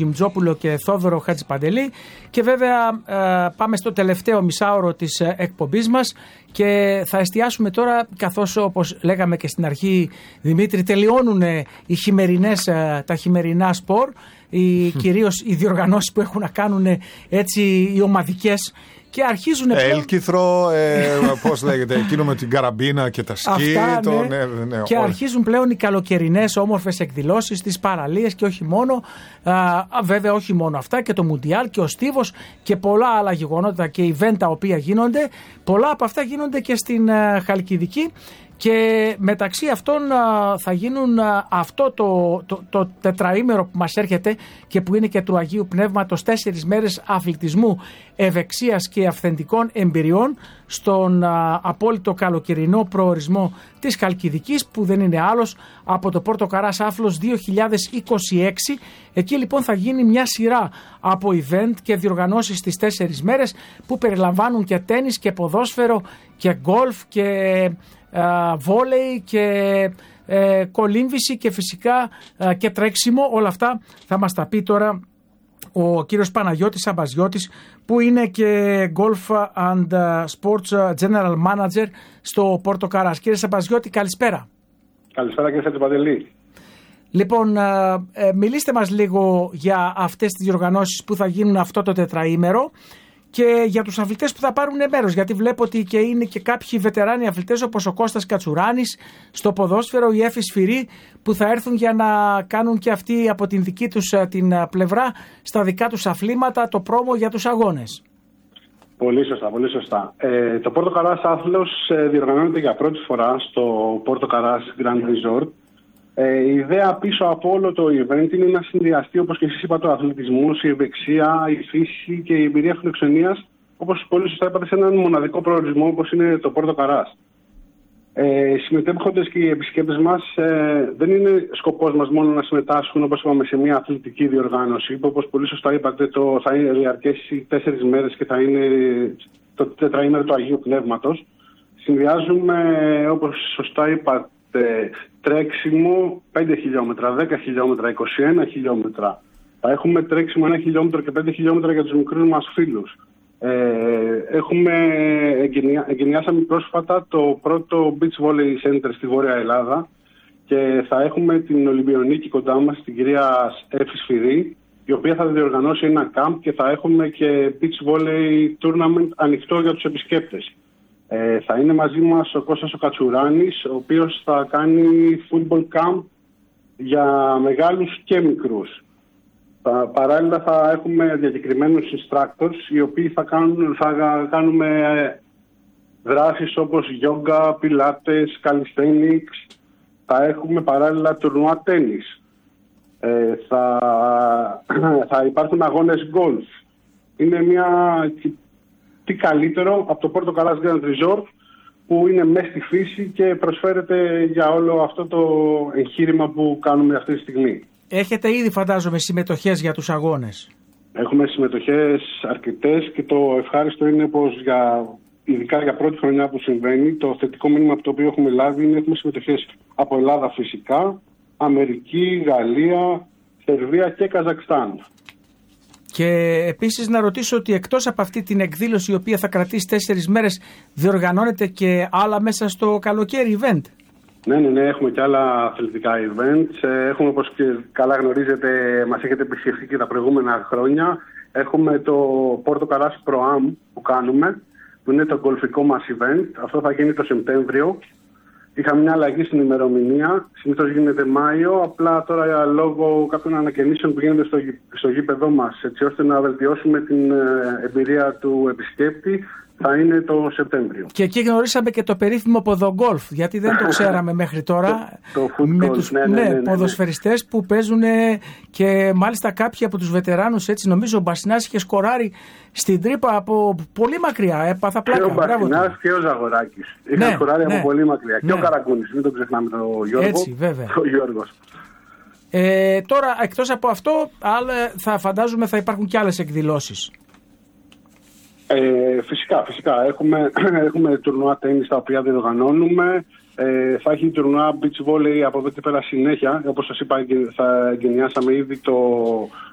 Γιμτζόπουλο και Θόδωρο Χατζηπαντελή. Και βέβαια πάμε στο τελευταίο μισάωρο της εκπομπής μας και θα εστιάσουμε τώρα, καθώς όπως λέγαμε και στην αρχή, Δημήτρη, τελειώνουν τα χειμερινά σπορ, κυρίως οι διοργανώσεις που έχουν να κάνουν έτσι οι ομαδικές. Και αρχίζουν Έλκυθρο, πώς λέγεται, εκείνο με την καραμπίνα και τα σκι. Και αρχίζουν πλέον οι καλοκαιρινές όμορφες εκδηλώσεις, τις παραλίες και όχι μόνο. Βέβαια, όχι μόνο αυτά, και το Μουντιάλ και ο Στίβος και πολλά άλλα γεγονότα και event τα οποία γίνονται. Πολλά από αυτά γίνονται και στην Χαλκιδική. Και μεταξύ αυτών θα γίνουν αυτό το τετραήμερο που μας έρχεται και που είναι και του Αγίου Πνεύματος, 4 μέρες αθλητισμού, ευεξίας και αυθεντικών εμπειριών στον απόλυτο καλοκαιρινό προορισμό της Χαλκιδικής, που δεν είναι άλλος από το Πόρτο Καράς Άφλος 2026. Εκεί λοιπόν θα γίνει μια σειρά από event και διοργανώσεις στις 4 μέρες που περιλαμβάνουν και τένις και ποδόσφαιρο και γκολφ και βόλεϊ και κολύμβηση και φυσικά και τρέξιμο. Όλα αυτά θα μας τα πει τώρα ο κύριος Παναγιώτης Αμπαζιώτης, που είναι και Golf and Sports General Manager στο Πόρτο Καράς. Κύριε Αμπαζιώτη, καλησπέρα. Καλησπέρα κύριε Χατζηπαντελή. Λοιπόν, μιλήστε μας λίγο για αυτές τις διοργανώσεις που θα γίνουν αυτό το τετραήμερο και για τους αθλητές που θα πάρουν μέρος, γιατί βλέπω ότι και είναι και κάποιοι βετεράνοι αθλητές όπως ο Κώστας Κατσουράνης στο ποδόσφαιρο, η Έφη Σφυρή, που θα έρθουν για να κάνουν και αυτοί από την δική τους την πλευρά στα δικά τους αθλήματα το πρόμο για τους αγώνες. Πολύ σωστά, πολύ σωστά. Το Πόρτο Καράς Άθλος διοργανώνεται για πρώτη φορά στο Πόρτο Καράς Grand Resort. Η ιδέα πίσω από όλο το event είναι να συνδυαστεί, όπως και εσείς είπατε, ο αθλητισμός, η ευεξία, η φύση και η εμπειρία φιλοξενίας, όπως πολύ σωστά είπατε, σε έναν μοναδικό προορισμό όπως είναι το Πόρτο Καράς. Οι συμμετέχοντες και οι επισκέπτες μας δεν είναι σκοπός μας μόνο να συμμετάσχουν, όπως είπαμε, σε μια αθλητική διοργάνωση, που όπως πολύ σωστά είπατε θα διαρκέσει 4 μέρες και θα είναι το τετραήμερο του Αγίου Πνεύματος. Συνδυάζουμε, όπως σωστά είπατε, τρέξιμο 5 χιλιόμετρα, 10 χιλιόμετρα, 21 χιλιόμετρα. Θα έχουμε τρέξιμο 1 χιλιόμετρο και 5 χιλιόμετρα για τους μικρούς μας φίλους. Εγκαινιάσαμε πρόσφατα το πρώτο beach volley center στη Βόρεια Ελλάδα και θα έχουμε την Ολυμπιονίκη κοντά μας, την κυρία Έφη Σφυρή, η οποία θα διοργανώσει ένα camp και θα έχουμε και beach volley tournament ανοιχτό για τους επισκέπτες. Θα είναι μαζί μας ο Κώστας ο Κατσουράνης, ο οποίος θα κάνει football camp για μεγάλους και μικρούς. Παράλληλα θα έχουμε διακεκριμένους instructors, οι οποίοι θα κάνουμε δράσεις όπως yoga, πιλάτες, calisthenics. Θα έχουμε παράλληλα τουρνουά τένις. Θα υπάρχουν αγώνες golf. Είναι τι καλύτερο από το Πόρτο Καράς Grand Resort, που είναι μέσα στη φύση και προσφέρεται για όλο αυτό το εγχείρημα που κάνουμε αυτή τη στιγμή. Έχετε ήδη, φαντάζομαι, συμμετοχές για τους αγώνες. Έχουμε συμμετοχές αρκετές και το ευχάριστο είναι πως ειδικά για πρώτη χρονιά που συμβαίνει, το θετικό μήνυμα από το οποίο έχουμε λάβει είναι έχουμε συμμετοχές από Ελλάδα φυσικά, Αμερική, Γαλλία, Σερβία και Καζακστάν. Και επίσης να ρωτήσω ότι εκτός από αυτή την εκδήλωση η οποία θα κρατήσει 4 μέρες, διοργανώνεται και άλλα μέσα στο καλοκαίρι event. Ναι, έχουμε και άλλα αθλητικά events. Έχουμε, όπως και καλά γνωρίζετε, μας έχετε επισκεφτεί και τα προηγούμενα χρόνια. Έχουμε το Πόρτο Καράς Pro Am που κάνουμε, που είναι το γκολφικό μας event. Αυτό θα γίνει το Σεπτέμβριο. Είχαμε μια αλλαγή στην ημερομηνία. Συνήθως γίνεται Μάιο. Απλά τώρα λόγω κάποιων ανακαινήσεων που γίνονται στο γήπεδό μας, έτσι ώστε να βελτιώσουμε την εμπειρία του επισκέπτη, θα είναι το Σεπτέμβριο. Και εκεί γνωρίσαμε και το περίφημο ποδογκόλφ, γιατί δεν το ξέραμε μέχρι τώρα. Με τους ποδοσφαιριστές που παίζουν και μάλιστα κάποιοι από τους βετεράνους, έτσι νομίζω ο Μπασινάς είχε σκοράρει στην τρύπα από πολύ μακριά. Έπαθα πλάκα. Και ο Μπασινάς και ο Ζαγοράκης είχαν σκοράρει από πολύ μακριά. Και ο Καραγκούνης, μην τον ξεχνάμε τον Γιώργο. Έτσι, βέβαια. Ο Γιώργος. Τώρα, εκτός από αυτό, θα φαντάζομαι θα υπάρχουν και άλλες εκδηλώσεις. Φυσικά. Έχουμε τουρνουά τένις τα οποία διοργανώνουμε. Θα έχει τουρνουά beach volley από εδώ και πέρα συνέχεια. Όπως σας είπα, θα εγκαινιάσαμε ήδη